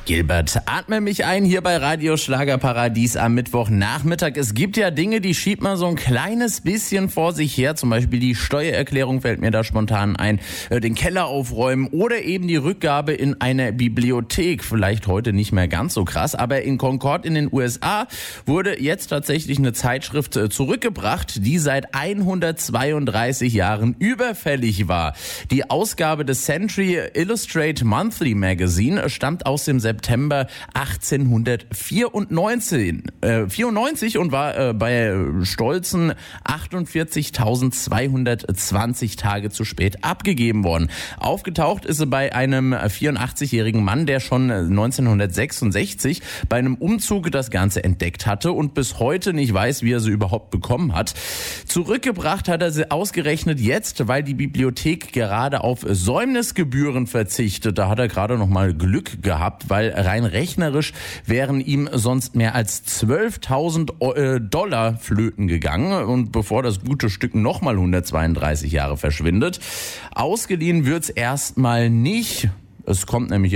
Gilbert, atme mich ein hier bei Radio Schlagerparadies am Mittwochnachmittag. Es gibt ja Dinge, die schiebt man so ein kleines bisschen vor sich her. Zum Beispiel die Steuererklärung fällt mir da spontan ein, den Keller aufräumen oder eben die Rückgabe in eine Bibliothek. Vielleicht heute nicht mehr ganz so krass, aber in Concord in den USA wurde jetzt tatsächlich eine Zeitschrift zurückgebracht, die seit 132 Jahren überfällig war. Die Ausgabe des Century Illustrated Monthly Magazine stammt aus dem September 1894 und war bei stolzen 48.220 Tage zu spät abgegeben worden. Aufgetaucht ist sie bei einem 84-jährigen Mann, der schon 1966 bei einem Umzug das Ganze entdeckt hatte und bis heute nicht weiß, wie er sie überhaupt bekommen hat. Zurückgebracht hat er sie ausgerechnet jetzt, weil die Bibliothek gerade auf Säumnisgebühren verzichtet. Da hat er gerade noch mal Glück gehabt, weil rein rechnerisch wären ihm sonst mehr als $12.000 flöten gegangen. Und bevor das gute Stück nochmal 132 Jahre verschwindet, ausgeliehen wird's erstmal nicht. Es kommt nämlich